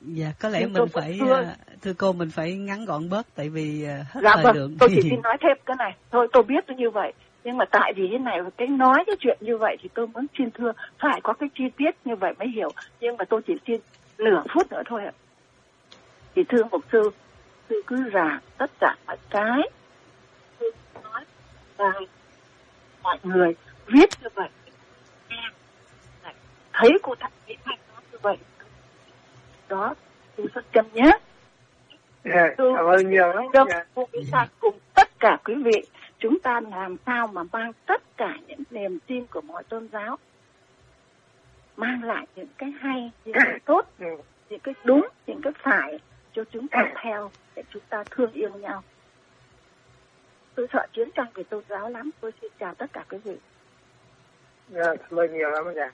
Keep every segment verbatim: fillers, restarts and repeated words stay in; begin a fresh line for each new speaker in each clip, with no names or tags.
Dạ, có lẽ
Nhưng
mình
tôi
phải,
thưa,
thưa cô, mình phải ngắn gọn bớt, tại vì hết
dạ
thời
vâng,
lượng.
tôi chỉ xin nói thêm cái này. Thôi tôi biết như vậy. Nhưng mà tại vì thế này, cái nói cái chuyện như vậy thì tôi muốn xin thưa, phải có cái chi tiết như vậy mới hiểu. Nhưng mà tôi chỉ xin nửa phút nữa thôi ạ. Thì thưa mục sư, sư cứ giảng tất cả mọi cái. Sư nói và mọi người viết như vậy. Thấy cô Thanh Mỹ Thanh nói như vậy. Đó, sư rất chân nhé.
Yeah, cảm ơn nhiều lắm.
Trong
Yeah.
cô Mỹ Thanh cùng tất cả quý vị, chúng ta làm sao mà mang tất cả những niềm tin của mọi tôn giáo, mang lại những cái hay, những cái tốt, những cái đúng, những cái phải cho chúng ta theo, để chúng ta thương yêu nhau. Tôi sợ chiến tranh về tôn giáo lắm. Tôi xin chào tất cả quý vị.
Yeah, cảm ơn nhiều lắm. Dạ.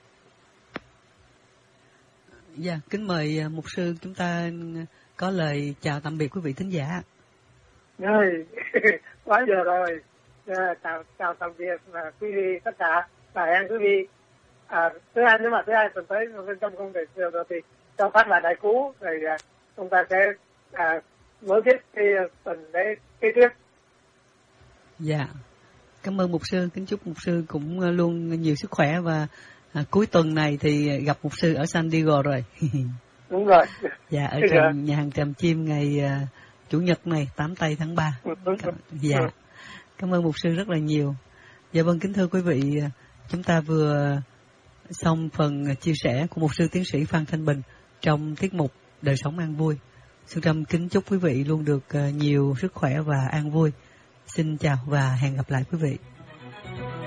Dạ, kính mời mục sư, chúng ta có lời chào tạm biệt quý vị thính giả.
Rồi, quá giờ rồi. À, chào, chào tạm biệt và quý vị tất cả và hẹn quý vị à, thứ hai, nếu mà thứ hai tuần tới trong công việc rồi thì cho phát lại đại cú rồi à, chúng ta sẽ à, nối tiếp cái tuần để kế tiếp.
Dạ, cảm ơn mục sư, kính chúc mục sư cũng luôn nhiều sức khỏe và à, cuối tuần này thì gặp mục sư ở San Diego rồi.
Đúng rồi.
Dạ, ở trong nhà hàng Tràm Chim ngày uh, Chủ nhật này, tám tây tháng ba. Dạ, cảm ơn mục sư rất là nhiều. Dạ vâng, kính thưa quý vị, chúng ta vừa xong phần chia sẻ của mục sư tiến sĩ Phan Thanh Bình trong tiết mục Đời Sống An Vui. Xuân Trâm kính chúc quý vị luôn được uh, nhiều sức khỏe và an vui. Xin chào và hẹn gặp lại quý vị.